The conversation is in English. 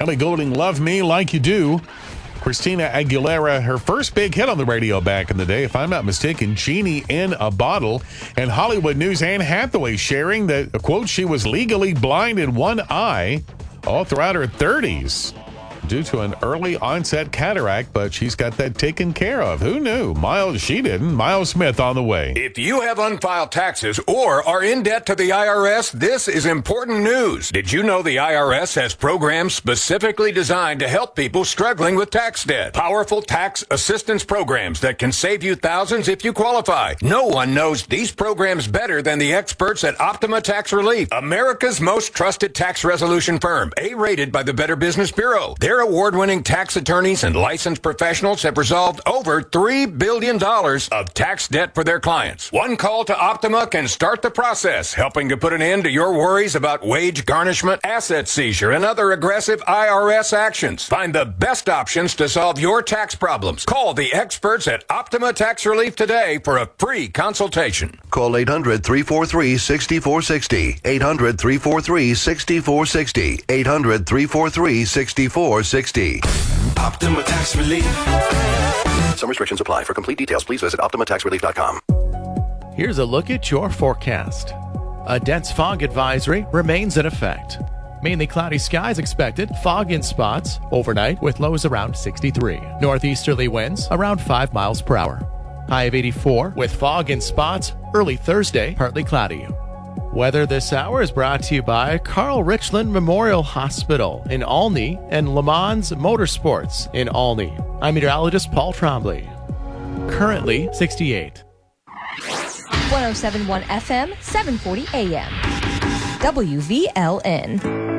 Ellie Goulding, Love Me Like You Do. Christina Aguilera, her first big hit on the radio back in the day, if I'm not mistaken, Genie in a Bottle. And Hollywood News, Anne Hathaway sharing that, quote, she was legally blind in one eye all throughout her 30s. Due to an early onset cataract, but she's got that taken care of. Who knew? She didn't. Miles Smith on the way. If you have unfiled taxes or are in debt to the IRS, this is important news. Did you know the IRS has programs specifically designed to help people struggling with tax debt? Powerful tax assistance programs that can save you thousands if you qualify. No one knows these programs better than the experts at Optima Tax Relief, America's most trusted tax resolution firm, A-rated by the Better Business Bureau. Their award-winning tax attorneys and licensed professionals have resolved over $3 billion of tax debt for their clients. One call to Optima can start the process, helping to put an end to your worries about wage garnishment, asset seizure, and other aggressive IRS actions. Find the best options to solve your tax problems. Call the experts at Optima Tax Relief today for a free consultation. Call 800-343-6460. 800-343-6460. 800-343-6460. Optima Tax Relief. Some restrictions apply. For complete details, please visit OptimaTaxRelief.com. Here's a look at your forecast. A dense fog advisory remains in effect. Mainly cloudy skies expected, fog in spots, overnight with lows around 63. Northeasterly winds around 5 miles per hour. High of 84 with fog in spots, early Thursday, partly cloudy. Weather this hour is brought to you by Carl Richland Memorial Hospital in Olney and Le Mans Motorsports in Olney. I'm meteorologist Paul Trombley. Currently 68. 107.1 FM, 740 AM. WVLN.